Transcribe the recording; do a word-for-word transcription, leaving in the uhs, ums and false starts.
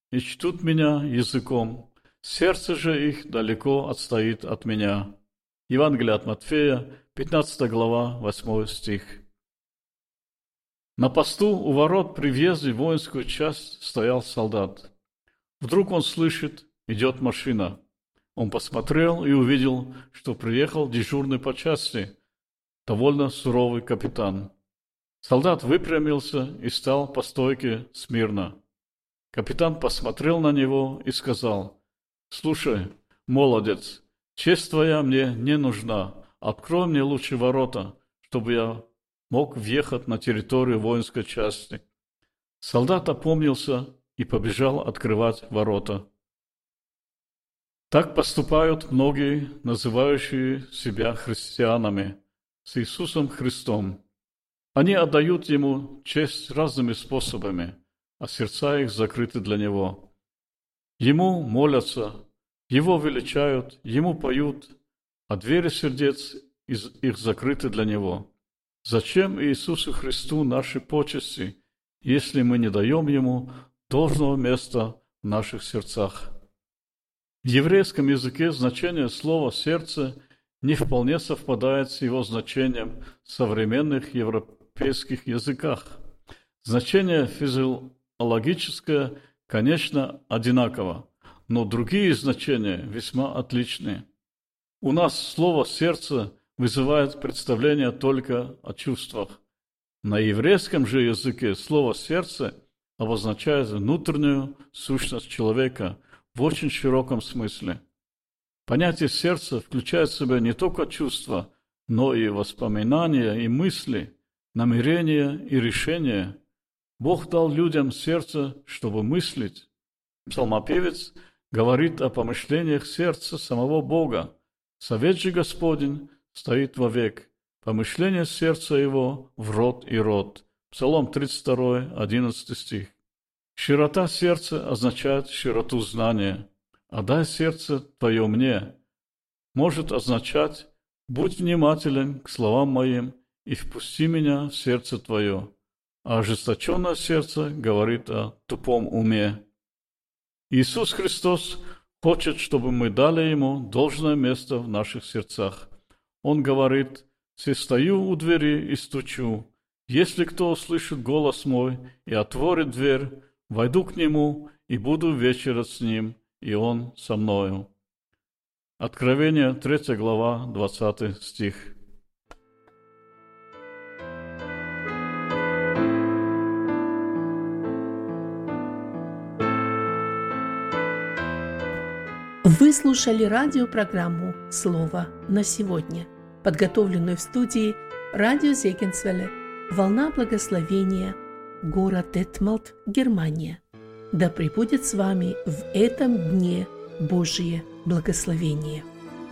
и чтут меня языком, сердце же их далеко отстоит от меня». Евангелие от Матфея, пятнадцатая глава, восьмой стих. На посту у ворот при въезде в воинскую часть стоял солдат. Вдруг он слышит, идет машина. Он посмотрел и увидел, что приехал дежурный по части, довольно суровый капитан. Солдат выпрямился и стал по стойке смирно. Капитан посмотрел на него и сказал: «Слушай, молодец, честь твоя мне не нужна. Открой мне лучше ворота, чтобы я мог въехать на территорию воинской части». Солдат опомнился и побежал открывать ворота. Так поступают многие, называющие себя христианами, с Иисусом Христом. Они отдают Ему честь разными способами, а сердца их закрыты для Него. Ему молятся, Его величают, Ему поют, а двери сердец их закрыты для Него. Зачем Иисусу Христу наши почести, если мы не даем Ему должного места в наших сердцах? В еврейском языке значение слова «сердце» не вполне совпадает с его значением в современных европейских языках. Значение физиологическое, конечно, одинаково, но другие значения весьма отличные. У нас слово «сердце» вызывает представление только о чувствах. На еврейском же языке слово «сердце» обозначает внутреннюю сущность человека в очень широком смысле. Понятие сердца включает в себя не только чувства, но и воспоминания, и мысли, намерения и решения. Бог дал людям сердце, чтобы мыслить. Псалмопевец говорит о помышлениях сердца самого Бога. Совет же Господень стоит вовек, помышление сердца его в род и род. Псалом тридцать два, одиннадцатый стих. Широта сердца означает широту знания. «Отдай сердце твое мне» может означать «будь внимателен к словам моим и впусти меня в сердце твое», а ожесточенное сердце говорит о тупом уме. Иисус Христос хочет, чтобы мы дали Ему должное место в наших сердцах. Он говорит: «Се стою у двери и стучу. Если кто услышит голос мой и отворит дверь, войду к нему и буду вечерять с ним, и он со мною». Откровение, третья глава, двадцатый стих. Вы слушали радиопрограмму «Слово на сегодня», подготовленную в студии радио Зегенсвелле, «Волна благословения», город Детмалт, Германия. Да пребудет с вами в этом дне Божие благословение.